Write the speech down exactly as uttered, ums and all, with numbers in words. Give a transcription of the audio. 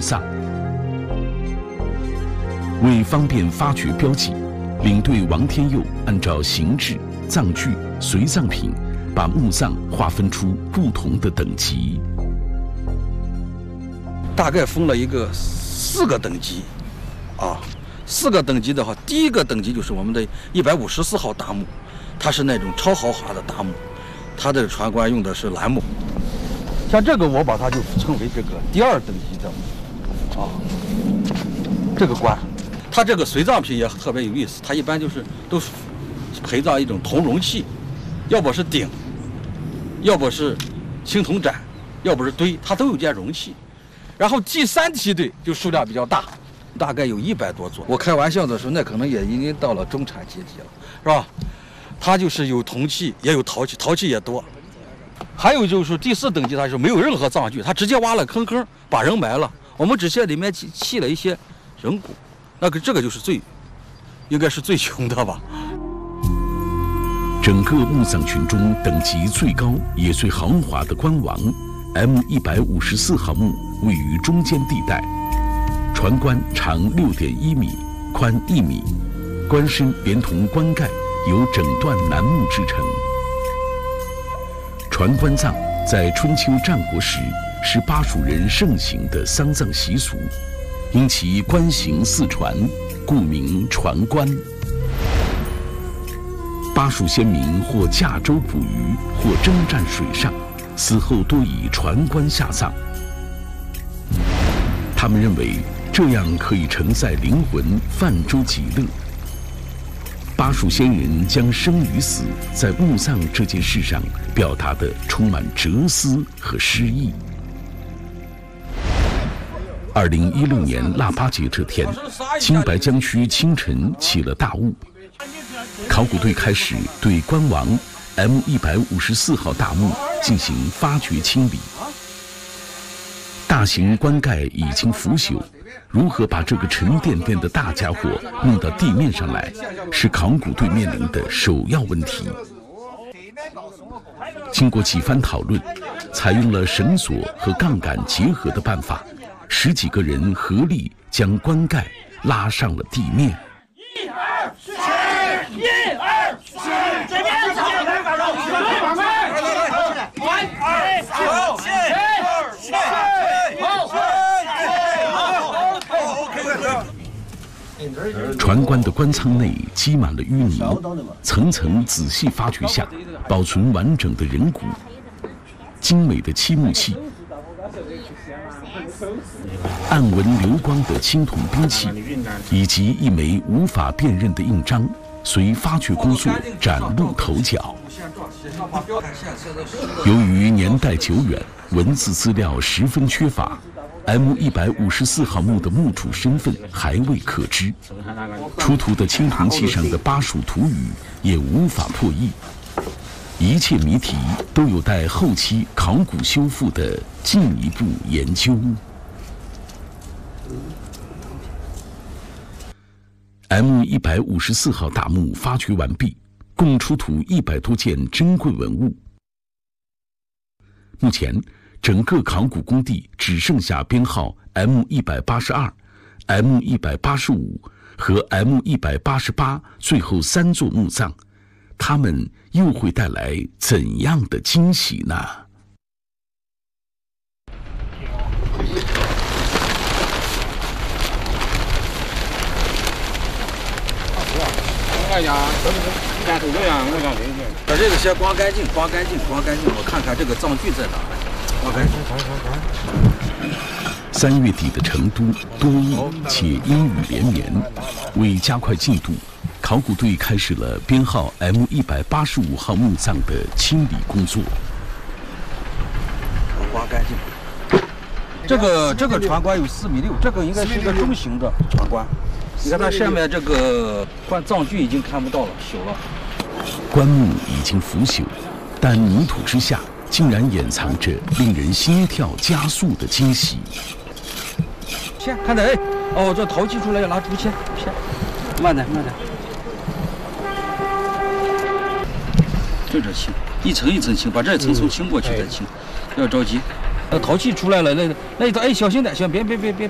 丧。为方便发掘标记，领队王天佑按照形制、葬具、随葬品，把墓葬划分出不同的等级。 大概分了一个四个等级，啊，四个等级的话，第一个等级就是我们的一百五十四号大墓，它是那种超豪华的大墓，它的船棺用的是楠木。像这个，我把它就称为这个第二等级的墓，啊，这个棺。它这个随葬品也特别有意思，它一般就是都是陪葬一种铜容器，要不是鼎，要不是青铜盏，要不是堆，它都有件容器。然后第三梯队就数量比较大，大概有一百多座。我开玩笑的时候，那可能也已经到了中产阶级了，是吧？它就是有铜器，也有陶器，陶器也多。还有就是第四等级，它是没有任何葬具，它直接挖了坑坑把人埋了，我们只是里面砌了一些人骨。那个这个就是最，应该是最穷的吧。 整个墓葬群中等级最高也最豪华的棺王 M 一百五十四号墓位于中间地带，船棺长六点一米，宽一米，棺身连同棺盖由整段楠木制成。船棺葬在春秋战国时是巴蜀人盛行的丧葬习俗。因其棺形似船，故名船棺。巴蜀先民或驾舟捕鱼，或征战水上，死后多以船棺下葬。他们认为这样可以承载灵魂，泛舟极乐。巴蜀先人将生与死在墓葬这件事上表达得充满哲思和诗意。二零一六年腊八节这天，青白江区清晨起了大雾，考古队开始对棺王 M 一百五十四号大墓进行发掘清理。大型棺盖已经腐朽，如何把这个沉甸甸的大家伙弄到地面上来，是考古队面临的首要问题。经过几番讨论，采用了绳索和杠杆结合的办法，十几个人合力将棺盖拉上了地面。一二三，一二三，这边这边开始绕，慢慢，一二三，好，七二七，好，好，好 ，OK， 船棺的棺舱内积满了淤泥，层层仔细发掘下，保存完整的人骨，精美的漆木器。暗纹流光的青铜兵器，以及一枚无法辨认的印章，随发掘工作崭露头角。由于年代久远，文字资料十分缺乏 ，M 一百五十四号墓的墓主身份还未可知，出土的青铜器上的巴蜀土语也无法破译。一切谜题都有待后期考古修复的进一步研究。M 一百五十四号大墓发掘完毕，共出土一百多件珍贵文物。目前，整个考古工地只剩下编号 M 一百八十二、M 一百八十五和 M 一百八十八最后三座墓葬。他们又会带来怎样的惊喜呢？ 把这个先刮干净，刮干净，刮干净。我看看这个葬具在哪儿。刮干净。 三月底的成都多雾且阴雨连绵，为加快进度，考古队开始了编号 M 一百八十五号墓葬的清理工作。 刮干净。这个这个船棺有四米六，这个应该是一个中型的船棺。你看它下面这个棺葬具已经看不到了，朽了。 棺木已经腐朽，但泥土之下竟然掩藏着令人心跳加速的惊喜。 先看着，哎，哦，这陶器出来要拿竹签，先，慢点，慢点。对着清，一层一层清，把这层层清过去再清，不要着急。那陶器出来了，那那一道，哎，小心点，先别别别别。